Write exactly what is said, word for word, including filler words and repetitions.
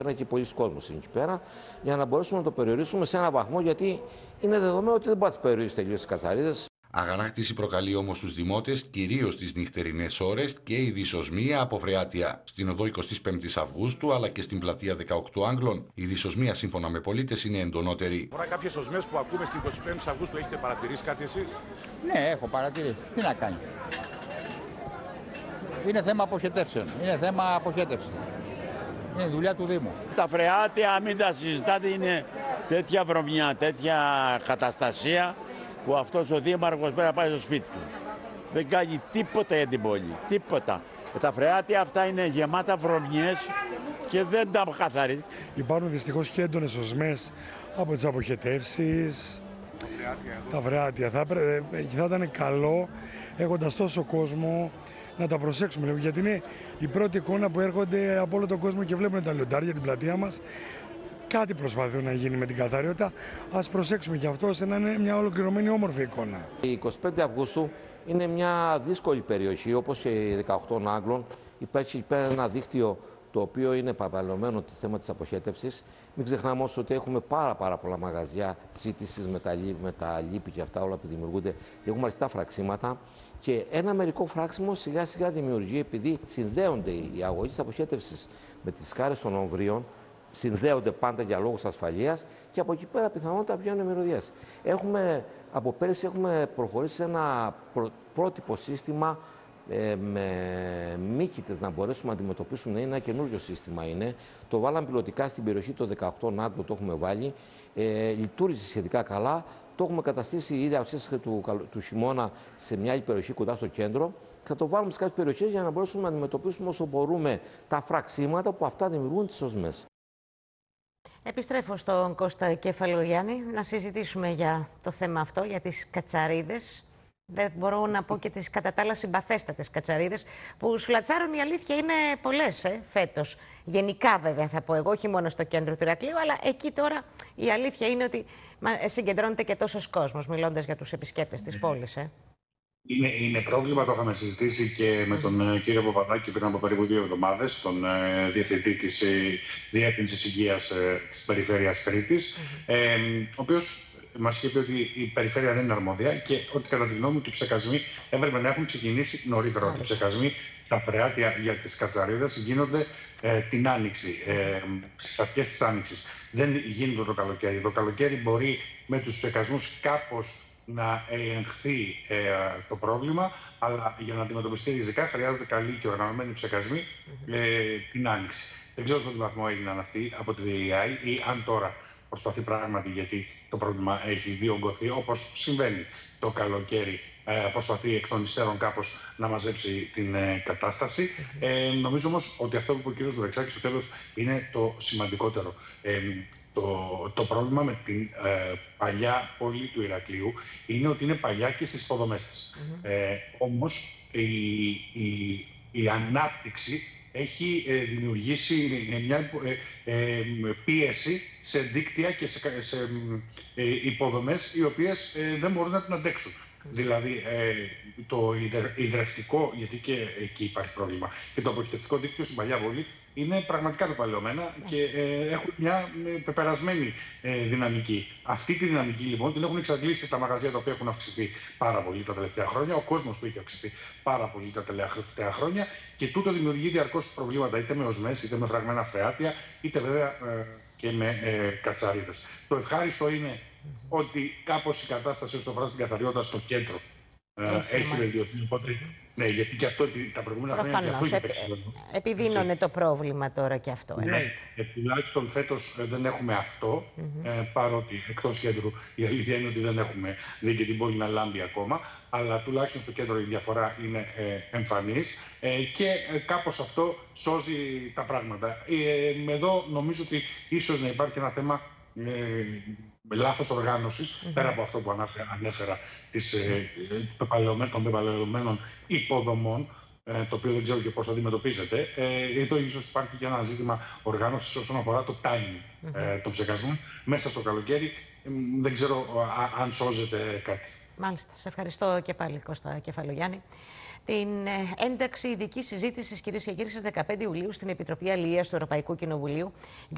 Είναι και πολλοί κόσμος εκεί πέρα, για να μπορέσουμε να το περιορίσουμε σε έναν βαθμό, γιατί είναι δεδομένο ότι δεν μπορεί να τι περιορίσει τελείως τις κατσαρίδες. Αγανάκτηση προκαλεί όμως στους δημότες, κυρίως τις νυχτερινές ώρες και η δυσοσμία από φρεάτια. Στην οδό εικοστή πέμπτη Αυγούστου αλλά και στην πλατεία δεκαοκτώ Άγγλων, η δυσοσμία σύμφωνα με πολίτες είναι εντονότερη. Τώρα κάποιες οσμές που ακούμε στην εικοστή πέμπτη Αυγούστου, έχετε παρατηρήσει κάτι εσείς? Ναι, έχω παρατηρήσει. Τι να κάνει. Είναι θέμα αποχετεύσεων. Είναι θέμα αποχέτευση. Είναι δουλειά του Δήμου. Τα φρεάτια, μην τα συζητάτε, είναι τέτοια βρωμιά, τέτοια καταστασία που αυτός ο δήμαρχος πρέπει να πάει στο σπίτι του. Δεν κάνει τίποτα για την πόλη, τίποτα. Τα φρεάτια αυτά είναι γεμάτα βρωμιές και δεν τα καθαρίζει. Υπάρχουν δυστυχώς και έντονες οσμές από τις αποχετεύσεις, τα φρεάτια. Θα, πρέ... θα ήταν καλό, έχοντας τόσο κόσμο, να τα προσέξουμε, γιατί είναι η πρώτη εικόνα που έρχονται από όλο τον κόσμο και βλέπουν τα λιοντάρια, την πλατεία μας. Κάτι προσπαθούν να γίνει με την καθαριότητα. Ας προσέξουμε και αυτό, ώστε να είναι μια ολοκληρωμένη όμορφη εικόνα. Η εικοστή πέμπτη Αυγούστου είναι μια δύσκολη περιοχή, όπως και η δεκαοκτώ Άγγλων. Υπάρχει εκεί πέρα ένα δίκτυο το οποίο είναι παπαλωμένο το θέμα της αποχέτευσης. Μην ξεχνάμε όμως ότι έχουμε πάρα, πάρα πολλά μαγαζιά σύντησης με τα, με τα λίπη και αυτά όλα που δημιουργούνται. Έχουμε αρκετά φραξίματα και ένα μερικό φράξιμο σιγά σιγά δημιουργεί, επειδή συνδέονται οι αγωγοί της αποχέτευσης με τις σκάρες των ομβρίων, συνδέονται πάντα για λόγους ασφαλείας και από εκεί πέρα πιθανότατα βγαίνουν μυρωδιές. Έχουμε, από πέρυσι έχουμε προχωρήσει σε ένα πρό, πρότυπο σύστημα ε, με μύκητες να μπορέσουμε να αντιμετωπίσουμε. Είναι ένα καινούριο σύστημα είναι. Το βάλαμε πιλωτικά στην περιοχή το δεκαοκτώ Νάτο, το έχουμε βάλει. Ε, λειτουργήσε σχετικά καλά. Το έχουμε καταστήσει ήδη αρχές του, του χειμώνα σε μια άλλη περιοχή κοντά στο κέντρο. Θα το βάλουμε σε κάποιες περιοχές για να μπορέσουμε να αντιμετωπίσουμε όσο μπορούμε τα φραξίματα που αυτά δημιουργούν τις οσμές. Επιστρέφω στον Κώστα Κεφαλογιάννη να συζητήσουμε για το θέμα αυτό, για τις κατσαρίδες. Δεν μπορώ να πω και τις κατά τα άλλα συμπαθέστατες κατσαρίδες που σουλατσάρουν, η αλήθεια είναι πολλές ε, φέτος. Γενικά βέβαια θα πω εγώ, όχι μόνο στο κέντρο του Ηρακλείου, αλλά εκεί τώρα η αλήθεια είναι ότι συγκεντρώνεται και τόσος κόσμος, μιλώντας για τους επισκέπτες της πόλης. Ε. Είναι, είναι πρόβλημα, το είχαμε συζητήσει και με τον mm. κύριο Παπαδάκη πριν από περίπου δύο εβδομάδες, τον ε, Διευθυντή της ε, Διεύθυνσης Υγείας ε, της Περιφέρειας Κρήτης, mm. ε, ο οποίος μας είχε πει ότι η περιφέρεια δεν είναι αρμόδια και ότι κατά τη γνώμη του οι ψεκασμοί έπρεπε να έχουν ξεκινήσει νωρίτερα. Mm. Οι ψεκασμοί, τα φρεάτια για τις κατσαρίδες γίνονται ε, την Άνοιξη, ε, στις αρχές της Άνοιξης. Δεν γίνεται το καλοκαίρι. Το καλοκαίρι μπορεί με τους ψεκασμούς κάπως να ελεγχθεί ε, το πρόβλημα, αλλά για να αντιμετωπιστεί ριζικά χρειάζονται καλοί και οργανωμένοι ψεκασμοί ε, την Άνοιξη. Δεν ξέρω σε τι βαθμό έγιναν αυτοί από τη ΔΕ Ι Άι ή αν τώρα προσπαθεί πράγματι, γιατί το πρόβλημα έχει διωγγωθεί, όπως συμβαίνει το καλοκαίρι, ε, προσπαθεί εκ των υστέρων κάπως να μαζέψει την ε, κατάσταση. Ε, νομίζω όμως ότι αυτό που είπε ο κύριος Βουρεξάκης στο τέλος είναι το σημαντικότερο. Ε, Το, το πρόβλημα με την ε, παλιά πόλη του Ηρακλείου είναι ότι είναι παλιά και στις υποδομές της. Mm-hmm. ε, όμως η, η, η ανάπτυξη έχει ε, δημιουργήσει μια ε, ε, πίεση σε δίκτυα και σε, σε ε, υποδομές οι οποίες ε, δεν μπορούν να την αντέξουν. Mm-hmm. Δηλαδή ε, το υδρευτικό, γιατί και εκεί υπάρχει πρόβλημα, και το αποχετευτικό δίκτυο στην παλιά πόλη είναι πραγματικά πεπαλαιωμένα και ε, έχουν μια πεπερασμένη ε, δυναμική. Αυτή τη δυναμική λοιπόν την έχουν εξαντλήσει τα μαγαζιά τα οποία έχουν αυξηθεί πάρα πολύ τα τελευταία χρόνια, ο κόσμος που έχει αυξηθεί πάρα πολύ τα τελευταία χρόνια και τούτο δημιουργεί διαρκώς προβλήματα είτε με οσμές, είτε με φραγμένα φρεάτια, είτε βέβαια ε, και με ε, κατσαρίδες. Το ευχάριστο είναι mm-hmm. ότι κάπως η κατάσταση όσον αφορά στην καθαριότητα στο κέντρο ε, έχει βελτιωθεί. Οπότε, ναι, γιατί και αυτό τα προηγούμενα χρόνια. Προφανώς. Επι... Επιδίνωνε το πρόβλημα τώρα και αυτό. Ναι, ε, τουλάχιστον φέτος ε, δεν έχουμε αυτό. Mm-hmm. ε, παρότι εκτός κέντρου η αλήθεια είναι ότι δεν έχουμε δει και την πόλη να λάμπει ακόμα. Αλλά τουλάχιστον στο κέντρο η διαφορά είναι ε, εμφανής ε, και ε, κάπως αυτό σώζει τα πράγματα. Ε, εδώ νομίζω ότι ίσως να υπάρχει ένα θέμα Ε, λάθος οργάνωσης, mm-hmm. πέρα από αυτό που ανέφερα της, ε, των πεπαλαιωμένων υποδομών, ε, το οποίο δεν ξέρω και πώς αντιμετωπίζεται. Ε, εδώ ίσως υπάρχει και ένα ζήτημα οργάνωσης όσον αφορά το timing mm-hmm. ε, των ψεκασμών. Μέσα στο καλοκαίρι ε, δεν ξέρω α, αν σώζεται κάτι. Μάλιστα. Σε ευχαριστώ και πάλι, Κώστα Κεφαλογιάννη. Την ένταξη ειδικής συζήτησης, κυρίες και κύριοι, στις δεκαπέντε Ιουλίου στην Επιτροπή Αλληλείας του Ευρωπαϊκού Κοινοβουλίου.